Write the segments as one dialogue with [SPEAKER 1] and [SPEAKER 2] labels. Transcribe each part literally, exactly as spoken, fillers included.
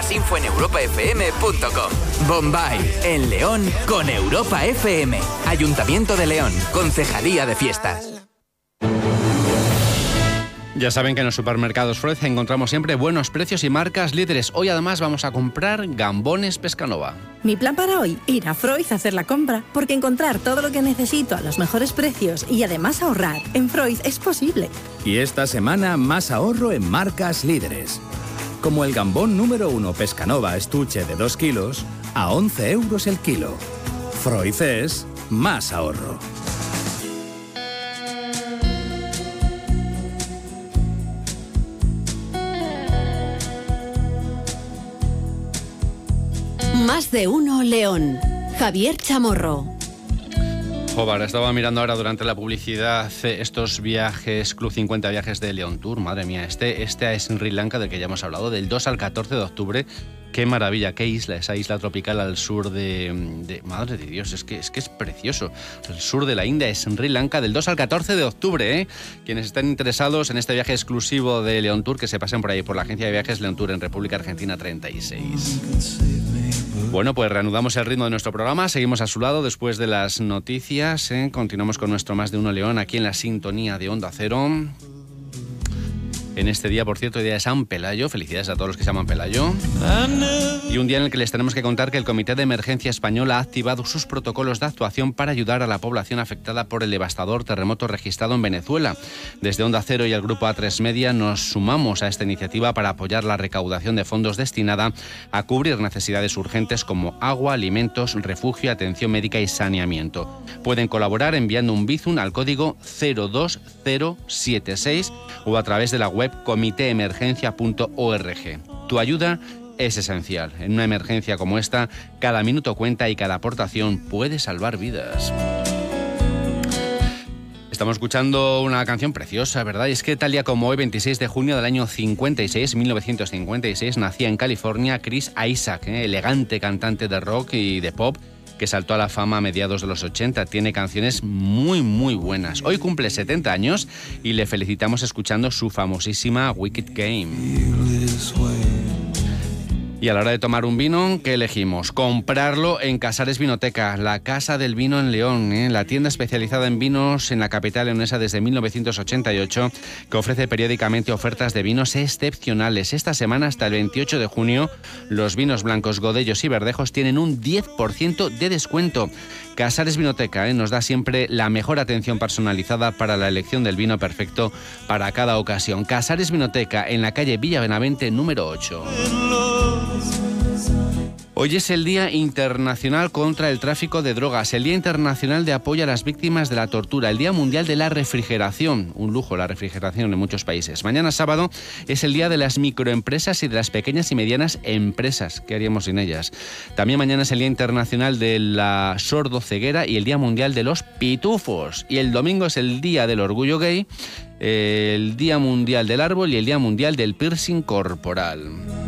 [SPEAKER 1] Más info en europa f m punto com. Bombay, en León, con Europa F M. Ayuntamiento de León, Concejalía de Fiestas.
[SPEAKER 2] Ya saben que en los supermercados Freud encontramos siempre buenos precios y marcas líderes. Hoy además vamos a comprar gambones Pescanova.
[SPEAKER 3] Mi plan para hoy, ir a Freud a hacer la compra, porque encontrar todo lo que necesito a los mejores precios y además ahorrar en Freud es posible.
[SPEAKER 4] Y esta semana más ahorro en marcas líderes. Como el gambón número uno Pescanova estuche de dos kilos a once euros el kilo. Freud es más ahorro.
[SPEAKER 5] Más de uno León. Javier Chamorro.
[SPEAKER 2] Joder, estaba mirando ahora durante la publicidad estos viajes, Club cincuenta Viajes de León Tour. Madre mía, este, este es en Sri Lanka, del que ya hemos hablado, del dos al catorce de octubre. Qué maravilla, qué isla, esa isla tropical al sur de... de madre de Dios, es que, es que es precioso. El sur de la India es Sri Lanka, del dos al catorce de octubre, ¿eh? Quienes estén interesados en este viaje exclusivo de León Tour, que se pasen por ahí, por la agencia de viajes León Tour en República Argentina treinta y seis. Bueno, pues reanudamos el ritmo de nuestro programa, seguimos a su lado después de las noticias, ¿eh? Continuamos con nuestro Más de Uno León aquí en la sintonía de Onda Cero. En este día, por cierto, día de San Pelayo. Felicidades a todos los que se llaman Pelayo. Y un día en el que les tenemos que contar que el Comité de Emergencia Español ha activado sus protocolos de actuación para ayudar a la población afectada por el devastador terremoto registrado en Venezuela. Desde Onda Cero y el Grupo A tres Media nos sumamos a esta iniciativa para apoyar la recaudación de fondos destinada a cubrir necesidades urgentes como agua, alimentos, refugio, atención médica y saneamiento. Pueden colaborar enviando un Bizum al código cero dos cero siete seis o a través de la web comité emergencia punto org. Tu ayuda es esencial. En una emergencia como esta, cada minuto cuenta y cada aportación puede salvar vidas. Estamos escuchando una canción preciosa, ¿verdad? Y es que tal día como hoy, veintiséis de junio del año cincuenta y seis, mil novecientos cincuenta y seis, nacía en California Chris Isaak, ¿eh? elegante cantante de rock y de pop, que saltó a la fama a mediados de los ochenta. Tiene canciones muy, muy buenas. Hoy cumple setenta años y le felicitamos escuchando su famosísima Wicked Game. Y a la hora de tomar un vino, ¿qué elegimos? Comprarlo en Casares Vinoteca, la casa del vino en León, ¿eh? La tienda especializada en vinos en la capital leonesa desde mil novecientos ochenta y ocho, que ofrece periódicamente ofertas de vinos excepcionales. Esta semana, hasta el veintiocho de junio, los vinos blancos, godellos y verdejos tienen un diez por ciento de descuento. Casares Vinoteca, ¿eh? nos da siempre la mejor atención personalizada para la elección del vino perfecto para cada ocasión. Casares Vinoteca, en la calle Villa Benavente, número ocho. Hoy es el Día Internacional contra el Tráfico de Drogas, el Día Internacional de Apoyo a las Víctimas de la Tortura, el Día Mundial de la Refrigeración, un lujo la refrigeración en muchos países. Mañana sábado es el Día de las Microempresas y de las Pequeñas y Medianas Empresas. ¿Qué haríamos sin ellas? También mañana es el Día Internacional de la Sordoceguera y el Día Mundial de los Pitufos. Y el domingo es el Día del Orgullo Gay, el Día Mundial del Árbol y el Día Mundial del Piercing Corporal.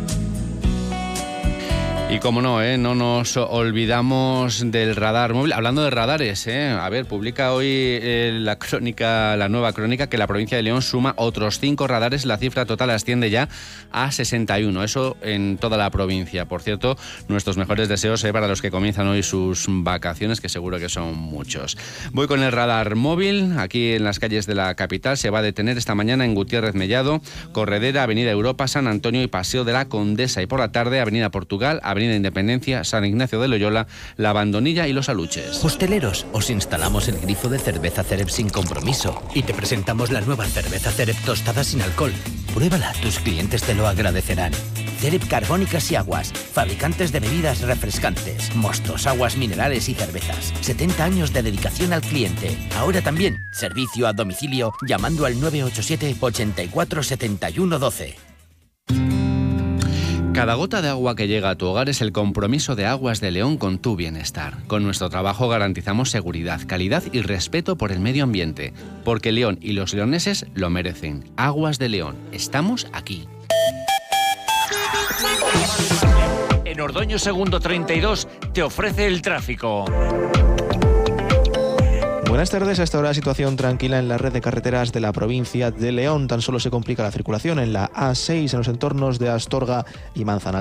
[SPEAKER 2] Y como no, ¿eh? no nos olvidamos del radar móvil. Hablando de radares, ¿eh? a ver, publica hoy eh, la crónica, la nueva crónica, que la provincia de León suma otros cinco radares. La cifra total asciende ya a sesenta y uno. Eso en toda la provincia. Por cierto, nuestros mejores deseos ¿eh? para los que comienzan hoy sus vacaciones, que seguro que son muchos. Voy con el radar móvil. Aquí en las calles de la capital se va a detener esta mañana en Gutiérrez Mellado, Corredera, Avenida Europa, San Antonio y Paseo de la Condesa. Y por la tarde, Avenida Portugal, Avenida Independencia, San Ignacio de Loyola, La Abandonilla y Los Aluches.
[SPEAKER 6] Hosteleros, os instalamos el grifo de cerveza Cerep sin compromiso y te presentamos la nueva cerveza Cerep tostada sin alcohol. Pruébala, tus clientes te lo agradecerán. Cerep Carbónicas y Aguas, fabricantes de bebidas refrescantes, mostos, aguas minerales y cervezas. setenta años de dedicación al cliente. Ahora también, servicio a domicilio llamando al nueve ocho siete, ochenta y cuatro, setenta y uno, doce.
[SPEAKER 2] Cada gota de agua que llega a tu hogar es el compromiso de Aguas de León con tu bienestar. Con nuestro trabajo garantizamos seguridad, calidad y respeto por el medio ambiente, porque León y los leoneses lo merecen. Aguas de León, estamos aquí.
[SPEAKER 7] En Ordoño Segundo treinta y dos te ofrece el tráfico.
[SPEAKER 8] Buenas tardes. A esta hora situación tranquila en la red de carreteras de la provincia de León. Tan solo se complica la circulación en la A seis en los entornos de Astorga y Manzanares.